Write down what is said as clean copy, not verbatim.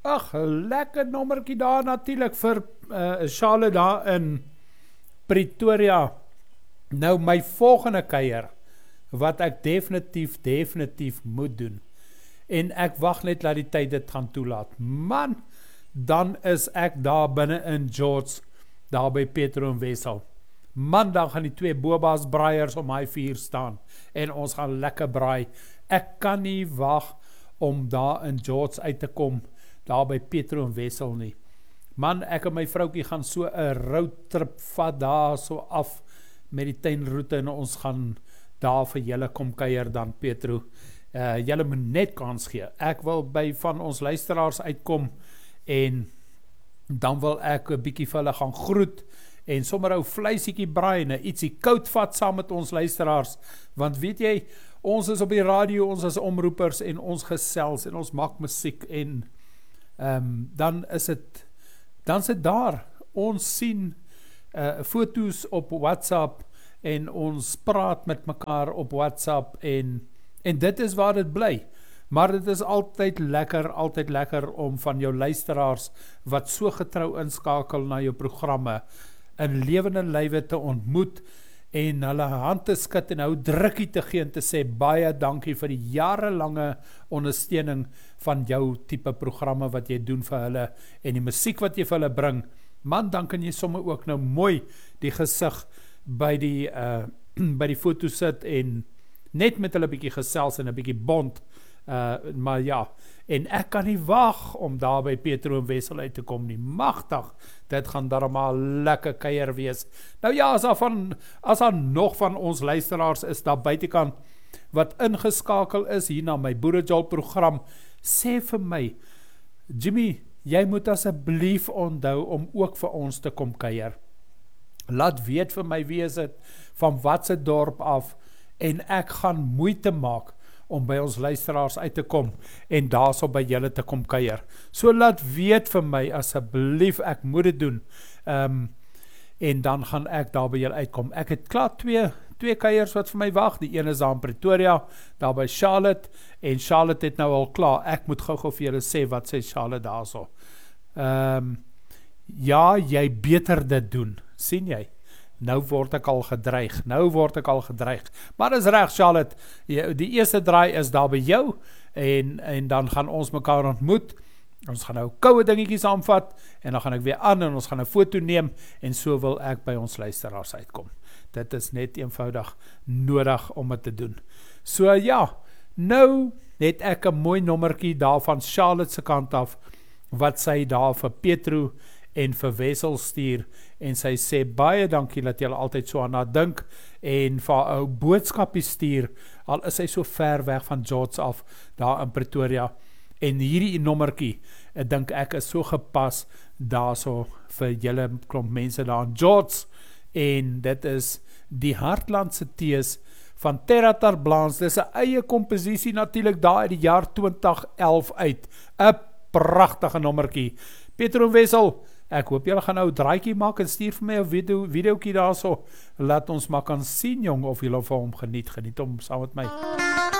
ag, lekker nommertjie daar natuurlik vir Charlotte daar in Pretoria. Nou my volgende kuier, wat ek definitief moet doen, en ek wag net dat die tyd dit gaan toelaat. Man, dan is ek daar binne in George, daar by Petro en Wessel. Man, dan gaan die twee Boba's braaiers om my vuur staan, en ons gaan lekker braai. Ek kan nie wag om daar in George uit te kom, daar by Petro en Wessel nie. Man, ek en my vroukie gaan so 'n roadtrip vat daar so af met die tuinroute, en ons gaan daar vir julle kom kuier dan, Petro. Julle moet net kans gee. Ek wil by van ons luisteraars uitkom, en dan wil ek 'n bietjie vir hulle gaan groet, en sommer ou vleisiekie braai, en ietsie koud vat saam met ons luisteraars, want weet jy, ons is op die radio, ons is omroepers, en ons gesels, en ons maak musiek, en dan is dit daar, ons sien foto's op WhatsApp, en ons praat met mekaar op WhatsApp, en dit is waar dit bly, maar dit is altyd lekker om van jou luisteraars, wat so getrou inskakel na jou programme, in lewende lywe te ontmoet, en hulle hand te skud, en hou drukkie te gee, en te sê, baie dankie vir die jarelange ondersteuning van jou type programme wat jy doen vir hulle, en die musiek wat jy vir hulle bring. Man, dan kan jy sommer ook nou mooi die gesig by die foto sit, en net met hulle bietjie gesels, en 'n bietjie bond, maar ja, en ek kan nie wag om daar by Petro en Wessel uit te kom nie, magtig, dit gaan darmal lekker kuier wees. Nou ja, as daar nog van ons luisteraars is daar buitekant, wat ingeskakel is hier na my Boerejoel program, sê vir my, Jimmy, jy moet asseblief onthou om ook vir ons te kom kuier. Laat weet vir my wie is dit, van watse dorp af, en ek gaan moeite maak om by ons luisteraars uit te kom, en daarso by julle te kom kuier. So laat weet vir my, asseblief, ek moet dit doen, en dan gaan ek daar by julle uitkom. Ek het klaar twee kuiers wat vir my wag, die ene is daar in Pretoria, daar by Charlotte, en Charlotte het nou al klaar, ek moet gou vir julle sê, wat sê Charlotte daarso. Ja, jy beter dit doen, sien jy? Nou word ek al gedreig, maar is reg, Charlotte, die eerste draai is daar by jou, en dan gaan ons mekaar ontmoet, ons gaan nou koue dingetjies aanvat, en dan gaan ek weer aan, en ons gaan 'n foto neem, en so wil ek by ons luisteraars uitkom. Dit is net eenvoudig nodig om dit te doen. So ja, nou het ek 'n mooi nommertjie daar van Charlotte se kant af, wat sy daar vir Petro en vir Wessel stuur, en sy sê, baie dankie dat julle altyd so aan haar dink, en vir 'n boodskapie stuur, al is sy so ver weg van George af, daar in Pretoria, en hierdie nommertjie, dink ek is so gepas, daar so vir julle klomp mense daar in George, en dit is die Hartlandse Tees van Terra Tarblans, dit is 'n eie komposisie natuurlik daar uit die jaar 2011 uit, 'n pragtige nommertjie. Petro en Wessel, ek hoop julle gaan nou 'n draaitjie maak, en stuur vir my 'n videoetjie daarso, laat ons maar kan sien jong, of julle van hom geniet hom saam met my.